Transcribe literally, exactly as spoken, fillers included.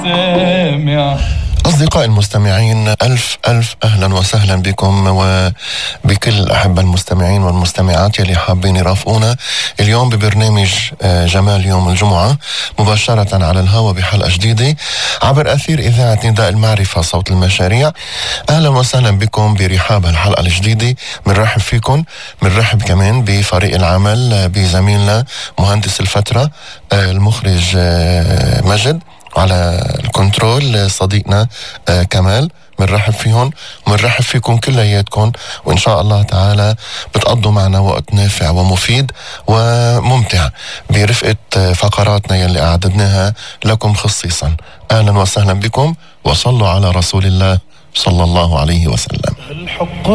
السامع. أصدقائي المستمعين، ألف ألف أهلا وسهلا بكم وبكل الأحبة المستمعين والمستمعات يلي حابين يرافقونا اليوم ببرنامج جمال يوم الجمعة مباشرة على الهواء بحلقة جديدة عبر أثير إذاعة نداء المعرفة صوت المشاريع. أهلا وسهلا بكم برحاب الحلقة الجديدة. بنرحب فيكم، بنرحب كمان بفريق العمل، بزميلنا مهندس الفترة المخرج مجد، على الكنترول صديقنا آه كمال. بنرحب فيهم وبنرحب فيكم كلياتكم، وإن شاء الله تعالى بتقضوا معنا وقت نافع ومفيد وممتع برفقة فقراتنا يلي أعددناها لكم خصيصا. أهلا وسهلا بكم، وصلوا على رسول الله صلى الله عليه وسلم.